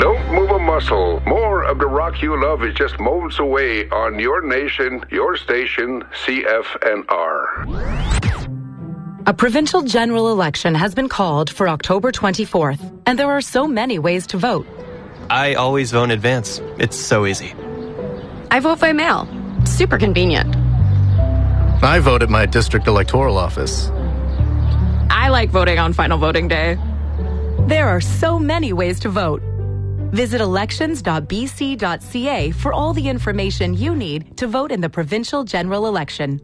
Don't move a muscle. More of the rock you love is just moments away on your nation, your station, CFNR. A provincial general election has been called for October 24th, and there are so many ways to vote. I always vote in advance. It's so easy. I vote by mail. Super convenient. I vote at my district electoral office. I like voting on final voting day. There are so many ways to vote. Visit elections.bc.ca for all the information you need to vote in the provincial general election.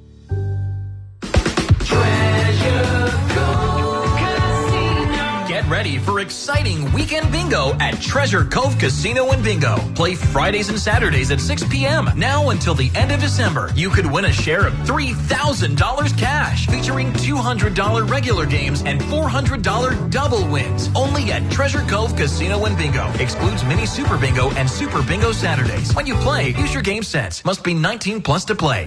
Get ready for exciting weekend bingo at Treasure Cove Casino and Bingo. Play Fridays and Saturdays at 6 p.m. now until the end of December. You could win a share of $3,000 cash, featuring $200 regular games and $400 double wins. Only at Treasure Cove Casino and Bingo. Excludes Mini Super Bingo and Super Bingo Saturdays. When you play, use your game sense. Must be 19 plus to play.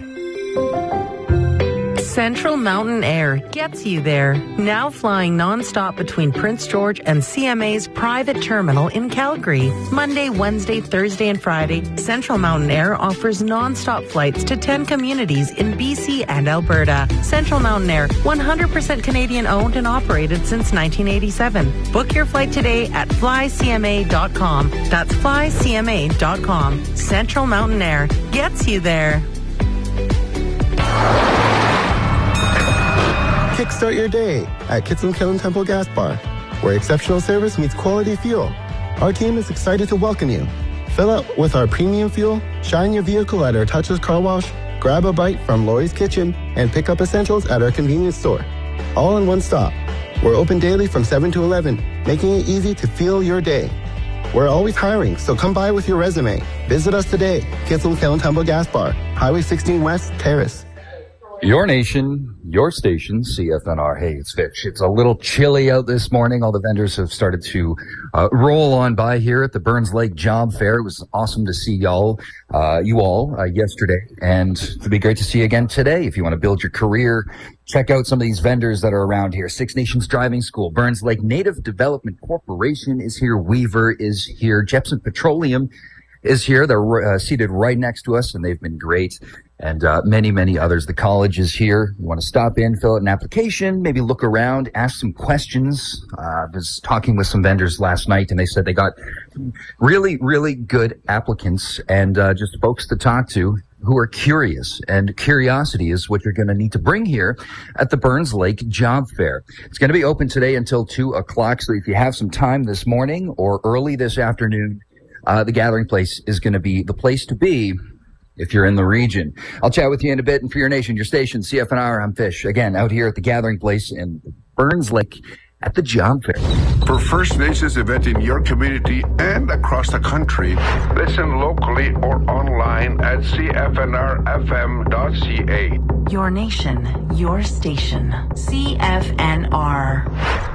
Central Mountain Air gets you there. Now flying nonstop between Prince George and CMA's private terminal in Calgary. Monday, Wednesday, Thursday, and Friday, Central Mountain Air offers nonstop flights to 10 communities in BC and Alberta. Central Mountain Air, 100% Canadian owned and operated since 1987. Book your flight today at flycma.com. That's flycma.com. Central Mountain Air gets you there. Kickstart your day at Kitson Kiln Temple Gas Bar, where exceptional service meets quality fuel. Our team is excited to welcome you. Fill up with our premium fuel, shine your vehicle at our touchless car wash, grab a bite from Lori's Kitchen, and pick up essentials at our convenience store. All in one stop. We're open daily from 7 to 11, making it easy to fuel your day. We're always hiring, so come by with your resume. Visit us today, Kitson Kiln Temple Gas Bar, Highway 16 West, Terrace. Your nation, your station, CFNR. Hey, it's Fitch. It's a little chilly out this morning. All the vendors have started to roll on by here at the Burns Lake Job Fair. It was awesome to see you all yesterday, and it'd be great to see you again today. If you want to build your career, check out some of these vendors that are around here. Six Nations Driving School, Burns Lake Native Development Corporation is here. Weaver is here. Jepson Petroleum is here. They're seated right next to us, and they've been great. And many, many others. The college is here. You want to stop in, fill out an application, maybe look around, ask some questions. I was talking with some vendors last night, and they said they got really, really good applicants and just folks to talk to who are curious. And curiosity is what you're going to need to bring here at the Burns Lake Job Fair. It's going to be open today until 2 o'clock. So if you have some time this morning or early this afternoon, the gathering place is going to be the place to be if you're in the region. I'll chat with you in a bit. And for your nation, your station, CFNR, I'm Fish. Again, out here at the gathering place in Burns Lake at the Job Fair. For First Nations event in your community and across the country, listen locally or online at cfnrfm.ca. Your nation, your station, CFNR.